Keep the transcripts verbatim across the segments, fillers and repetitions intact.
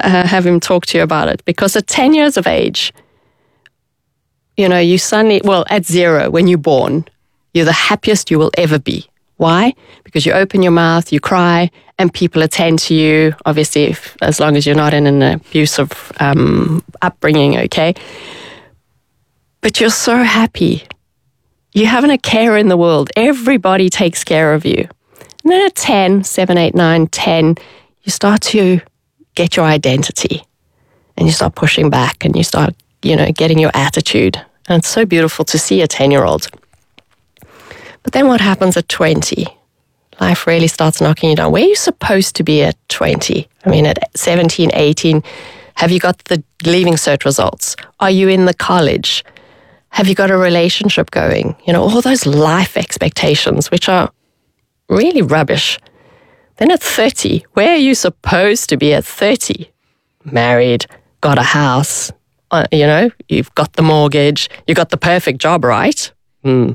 uh, have him talk to you about it, because at ten years of age, you know, you suddenly, well, at zero, when you're born, you're the happiest you will ever be. Why? Because you open your mouth, you cry, and people attend to you, obviously, if, as long as you're not in an abusive um, upbringing, okay? But you're so happy. You haven't a care in the world. Everybody takes care of you. And then at ten, seven, eight, nine, ten, you start to get your identity. And you start pushing back, and you start, you know, getting your attitude. And it's so beautiful to see a ten-year-old. But then what happens at twenty? Life really starts knocking you down. Where are you supposed to be at twenty? I mean, at seventeen, eighteen, have you got the Leaving Cert results? Are you in the college? Have you got a relationship going? You know, all those life expectations, which are really rubbish. Then at thirty, where are you supposed to be at thirty? Married, got a house, uh, you know, you've got the mortgage, you got the perfect job, right? Hmm.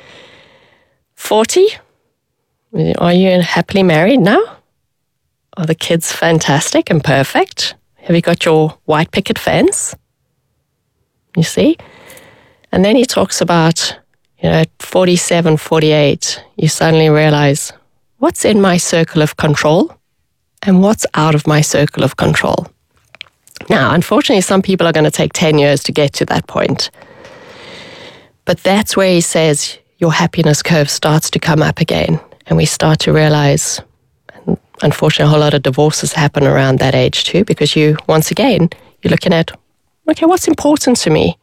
forty? Are you happily married now? Are the kids fantastic and perfect? Have you got your white picket fence? You see? And then he talks about, you know, at forty-seven, forty-eight, you suddenly realize, what's in my circle of control and what's out of my circle of control? Now, unfortunately, some people are going to take ten years to get to that point. But that's where he says your happiness curve starts to come up again. And we start to realize, unfortunately, a whole lot of divorces happen around that age too, because you, once again, you're looking at, okay, what's important to me?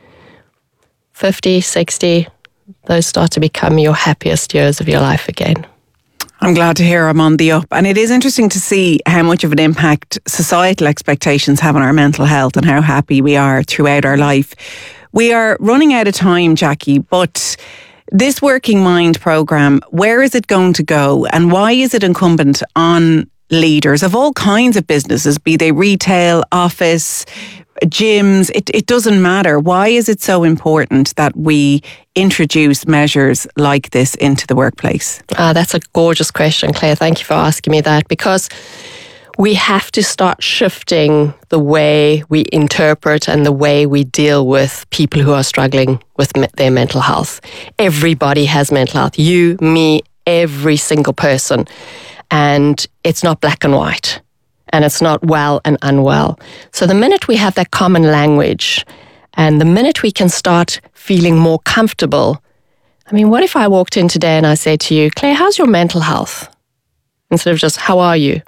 fifty, sixty, those start to become your happiest years of your life again. I'm glad to hear I'm on the up. And it is interesting to see how much of an impact societal expectations have on our mental health and how happy we are throughout our life. We are running out of time, Jackie, but this Working Mind programme, where is it going to go, and why is it incumbent on leaders of all kinds of businesses, be they retail, office, gyms, it, it doesn't matter. Why is it so important that we introduce measures like this into the workplace? Ah, that's a gorgeous question, Claire. Thank you for asking me that, because we have to start shifting the way we interpret and the way we deal with people who are struggling with me- their mental health. Everybody has mental health. You, me, every single person. And it's not black and white. And it's not well and unwell. So the minute we have that common language, and the minute we can start feeling more comfortable, I mean, what if I walked in today and I said to you, Claire, how's your mental health? Instead of just, how are you?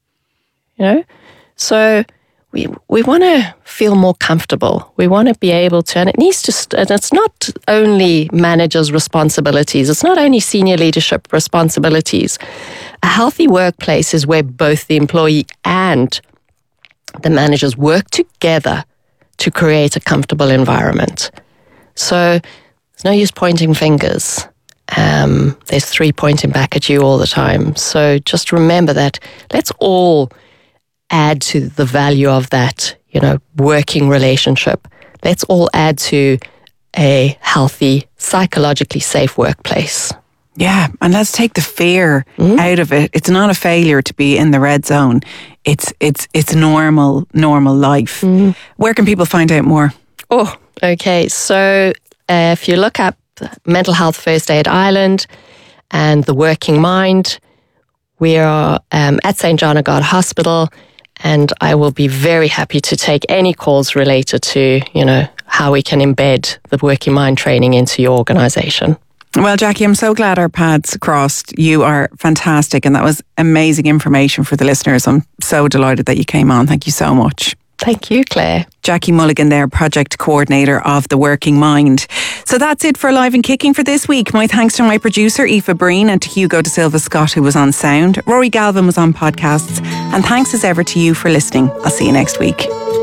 You know, so we we want to feel more comfortable. We want to be able to, and it needs to, st- and it's not only managers' responsibilities. It's not only senior leadership responsibilities. A healthy workplace is where both the employee and the managers work together to create a comfortable environment. So there's no use pointing fingers. Um, there's three pointing back at you all the time. So just remember that. Let's all add to the value of that, you know, working relationship. Let's all add to a healthy, psychologically safe workplace. Yeah, and let's take the fear mm. out of it. It's not a failure to be in the red zone. It's it's it's normal, normal life. Mm. Where can people find out more? Oh, okay. So uh, if you look up Mental Health First Aid Ireland and The Working Mind, we are um, at Saint John of God Hospital. And I will be very happy to take any calls related to, you know, how we can embed the Working Mind training into your organisation. Well, Jackie, I'm so glad our paths crossed. You are fantastic, and that was amazing information for the listeners. I'm so delighted that you came on. Thank you so much. Thank you, Claire. Jackie Mulligan there, Project Coordinator of The Working Mind. So that's it for Live and Kicking for this week. My thanks to my producer, Aoife Breen, and to Hugo De Silva Scott, who was on sound. Rory Galvin was on podcasts. And thanks as ever to you for listening. I'll see you next week.